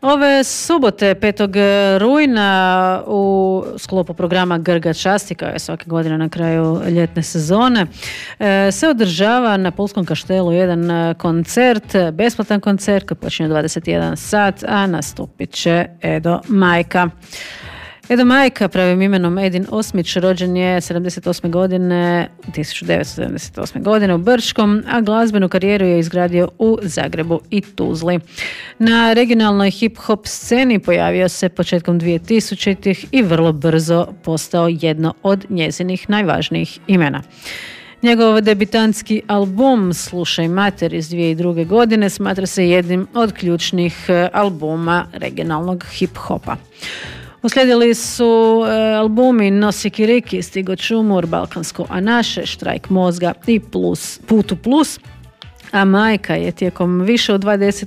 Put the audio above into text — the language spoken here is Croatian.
Ove subote 5. rujna u sklopu programa Grga časti, kao je svake godine na kraju ljetne sezone, se održava na Pulskom kaštelu jedan koncert, besplatan koncert koji počinje 21 sat, a nastupit će Edo Majka. Edo Majka, pravim imenom Edin Osmić, rođen je 1978. godine u Brčkom, a glazbenu karijeru je izgradio u Zagrebu i Tuzli. Na regionalnoj hip-hop sceni pojavio se početkom 2000-ih i vrlo brzo postao jedno od njezinih najvažnijih imena. Njegov debitantski album Slušaj mater iz 2002. godine smatra se jednim od ključnih albuma regionalnog hip-hopa. Uslijedili su albumi Nosi kiriki, Stigo čumur, Balkansko a naše, Štrajk mozga i Putu plus, a Majka je tijekom više od 20